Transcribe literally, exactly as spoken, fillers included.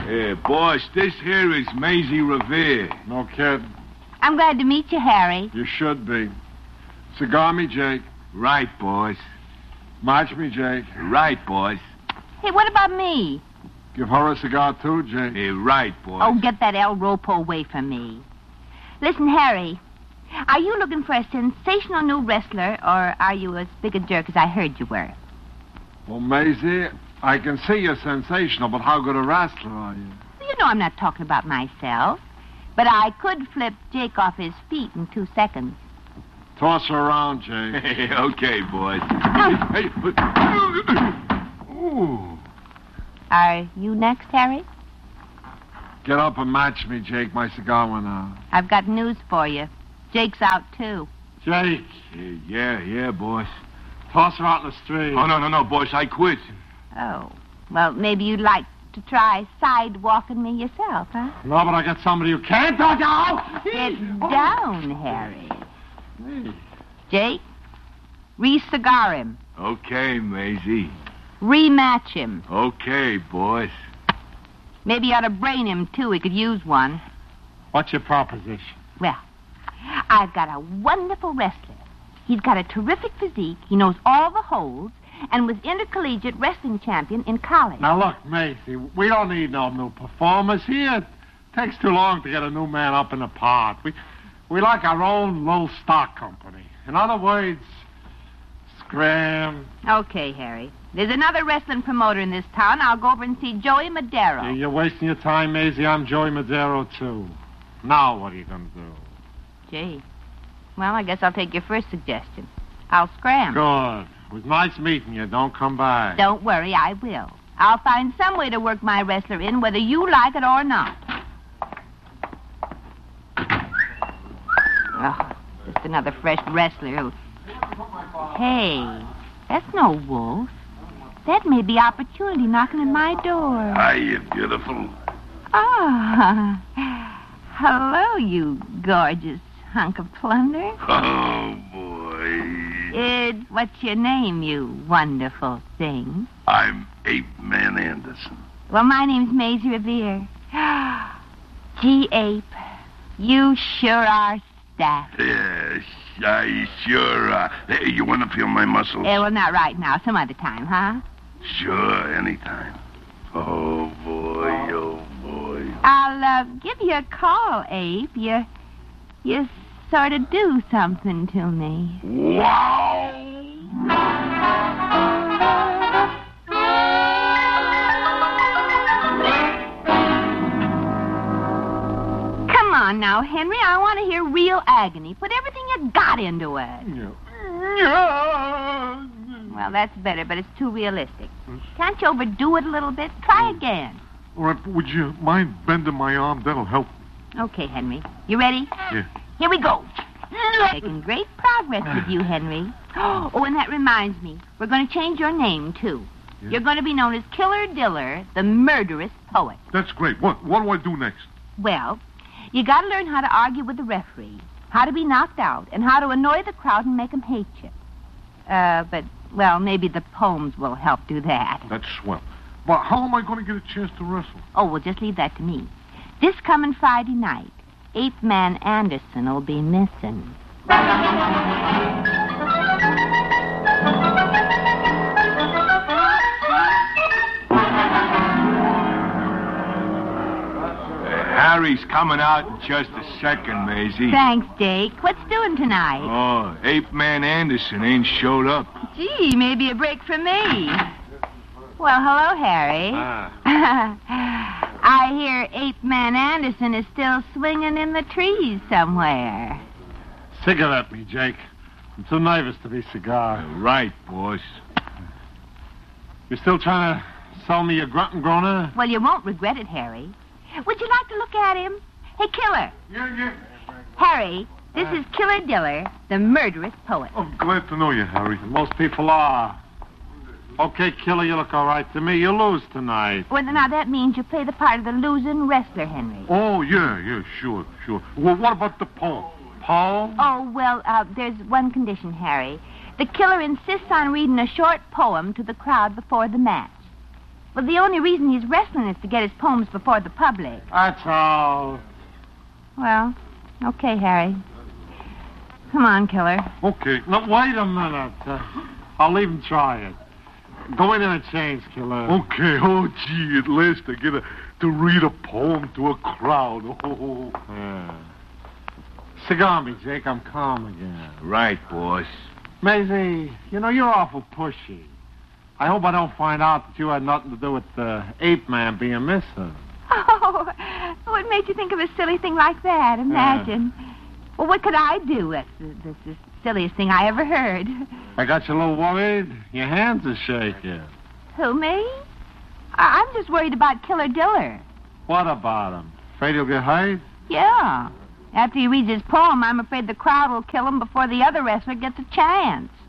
Yeah, boss, this here is Maisie Revere. No kid. I'm glad to meet you, Harry. You should be. Cigar me, Jake. Right, boss. March me, Jake. Right, boss. Hey, what about me? Give her a cigar, too, Jake. Yeah, right, boss. Oh, get that El Ropo away from me. Listen, Harry, are you looking for a sensational new wrestler, or are you as big a jerk as I heard you were? Well, Maisie, I can see you're sensational, but how good a wrestler are you? You know I'm not talking about myself, but I could flip Jake off his feet in two seconds. Toss her around, Jake. Okay, boys. Hey, Ooh. Are you next, Harry? Get up and match me, Jake. My cigar went out. I've got news for you. Jake's out, too. Jake. Yeah, yeah, boss. Toss her out in the street. Oh, no, no, no, boss. I quit. Oh. Well, maybe you'd like to try sidewalking me yourself, huh? No, but I got somebody who can't. Get Get down, Harry. Jake, re-cigar him. Okay, Maisie. Rematch him. Okay, boss. Maybe you ought to brain him, too. He could use one. What's your proposition? Well, I've got a wonderful wrestler. He's got a terrific physique. He knows all the holds, and was intercollegiate wrestling champion in college. Now, look, Maisie, we don't need no new performers here. It takes too long to get a new man up in the part. We, we like our own little stock company. In other words, scram. Okay, Harry. There's another wrestling promoter in this town. I'll go over and see Joey Madero. Yeah, you're wasting your time, Maisie. I'm Joey Madero, too. Now what are you going to do? Gee. Well, I guess I'll take your first suggestion. I'll scram. Good. It was nice meeting you. Don't come back. Don't worry, I will. I'll find some way to work my wrestler in, whether you like it or not. Oh, just another fresh wrestler who... Hey, that's no wolf. That may be opportunity knocking at my door. Hiya, beautiful. Ah, hello, you gorgeous hunk of plunder. Oh, boy. It, what's your name, you wonderful thing? I'm Ape Man Anderson. Well, my name's Maisie Revere. Gee, Ape, you sure are staff. Yes, I sure are. Hey, you want to feel my muscles? Eh, well, not right now. Some other time, huh? Sure, anytime. Oh, boy, oh, boy. I'll uh, give you a call, Ape. You, you sort of do something to me. Wow! Come on now, Henry. I want to hear real agony. Put everything you got into it. Yeah. Well, that's better, but it's too realistic. Can't you overdo it a little bit? Try again. All right, would you mind bending my arm? That'll help. Okay, Henry. You ready? Yeah. Here we go. Making great progress with you, Henry. Oh, and that reminds me. We're going to change your name, too. Yeah. You're going to be known as Killer Diller, the murderous poet. That's great. What, what do I do next? Well, you got to learn how to argue with the referee, how to be knocked out, and how to annoy the crowd and make them hate you. Uh, but, well, maybe the poems will help do that. That's swell. But how am I going to get a chance to wrestle? Oh, well, just leave that to me. This coming Friday night, Ape Man Anderson will be missing. Harry's coming out in just a second, Maisie. Thanks, Jake. What's doing tonight? Oh, Ape Man Anderson ain't showed up. Gee, maybe a break for me. Well, hello, Harry. Ah. I hear Ape Man Anderson is still swinging in the trees somewhere. Cigarette at me, Jake. I'm too nervous to be cigar. Right, boss. You still trying to sell me a grunt and groaner? Well, you won't regret it, Harry. Would you like to look at him? Hey, Killer. Yeah, yeah. Harry, this is Killer Diller, the murderous poet. I'm glad to know you, Harry. Most people are. Okay, Killer, you look all right to me. You lose tonight. Well, now that means you play the part of the losing wrestler, Henry. Oh, yeah, yeah, sure, sure. Well, what about the poem? Poem? Oh, well, uh, there's one condition, Harry. The killer insists on reading a short poem to the crowd before the match. Well, the only reason he's wrestling is to get his poems before the public. That's all. Well, okay, Harry. Come on, Killer. Okay. No, wait a minute. Uh, I'll even try it. Go in and change, Killer. Okay, oh, gee, at last I get a, to read a poem to a crowd. Oh. Yeah. Cigar me, Jake. I'm calm again. Right, boss. Maisie, you know, you're awful pushy. I hope I don't find out that you had nothing to do with the ape man being missing. Oh, what made you think of a silly thing like that? Imagine. Yeah. Well, what could I do? That's the, that's the silliest thing I ever heard. I got you a little worried. Your hands are shaking. Who, me? I- I'm just worried about Killer Diller. What about him? Afraid he'll get hurt? Yeah. After he reads his poem, I'm afraid the crowd will kill him before the other wrestler gets a chance.